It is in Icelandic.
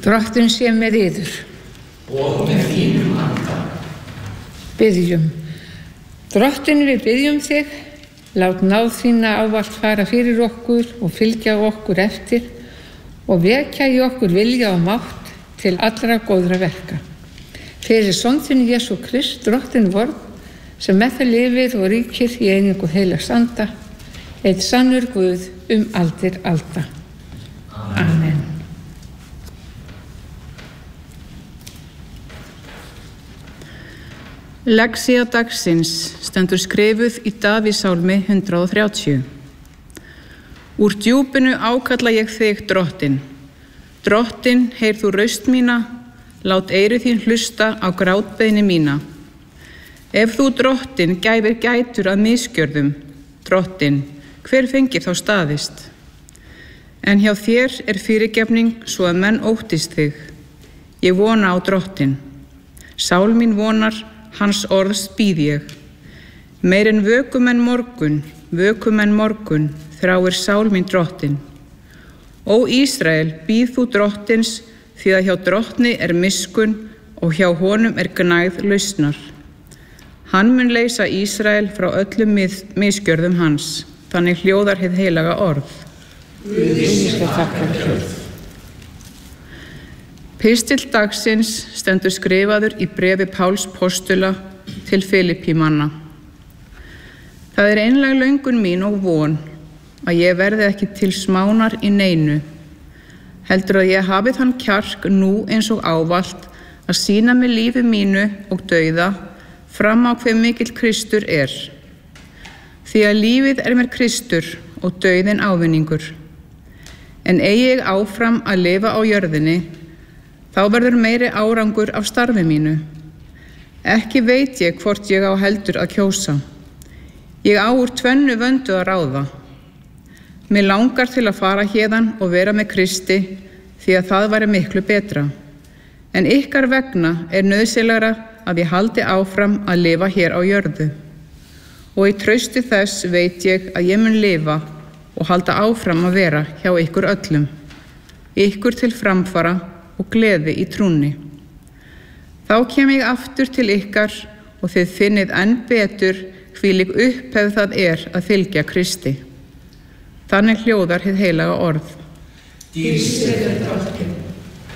Drottinn sé með yður. Og með þínum anda. Biðjum. Drottinn, við biðjum þig, lát náð þína ávallt fara fyrir okkur og fylgja okkur eftir og vekja í okkur vilja og mátt til allra góðra verka. Fyrir son þinn Jesú Krist, Drottinn vorn, sem með það lifir og ríkir í einingu heilags anda, einn sannur Guð aldir alda. Amen. Lexía dagsins stendur skrifuð í Davíðssálmi 130. Úr djúpinu ákalla ég þig, Drottinn. Drottinn, heyr þú raust mína, lát eyru þín hlusta á grátbeiðni mína. Ef þú, Drottinn, gæfir gætur að misgjörðum, Drottinn, hver fengir þá staðist? En hjá þér er fyrirgefning svo að menn óttist þig. Ég vona á Drottinn. Sál mín vonar, hans orðs bíð ég. Meir en vökumenn morgun, þráir sál mín Drottinn. Ó Ísrael, bíð þú Drottins, því að hjá Drottni er miskunn og hjá honum er gnægð lausnar. Hann mun leysa Ísrael frá öllum misgjörðum hans, þannig hljóðar hið heilaga orð. Pistill dagsins stendur skrifaður í bréfi Páls postula til Filippímanna. Það er einlæg löngun mín og von að ég verði ekki til smánar í neinu, heldur að ég hafi þann kjark nú eins og ávallt að sýna með lífi mínu og dauða fram á hve mikill Kristur er. Því að lífið er mér Kristur og dauðinn ávinningur. En eigi ég áfram að lifa á jörðinni, þá verður meiri árangur af starfi mínu. Ekki veit ég hvort ég á heldur að kjósa. Ég á úr tvennu vöndu að ráða. Mig langar til að fara héðan og vera með Kristi, því að það væri miklu betra. En ykkar vegna er nauðsynlegra að ég haldi áfram að lifa hér á jörðu. Og í trausti þess veit ég að ég mun lifa og halda áfram að vera hjá ykkur öllum, ykkur til framfara og gleði í trúnni. Þá kem ég aftur til ykkar og þið finnið enn betur hvílík upphefð það er að fylgja Kristi. Þannig hljóðar hið heilaga orð. Dýrst er Drottinn.